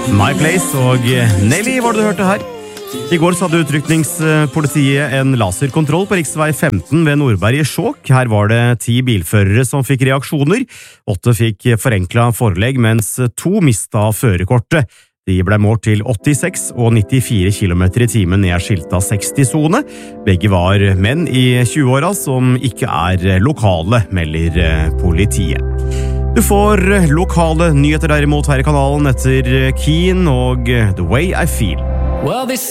My Place og Nelly var det du hørte her. I går så hadde utrykningspolitiet en laserkontroll på riksvei 15 ved Nordberg i Skjåk. Her var det 10 bilførere som fikk reaksjoner. 8 fikk forenklet forelegg, mens 2 mistet førerkortet. De ble målt til 86 og 94 km i timen ned skilta 60-zone. Begge var menn i 20-åra som ikke er lokale, melder politiet. Du får lokale nyheter derimot her i kanalen etter Keen og The Way I Feel. Well,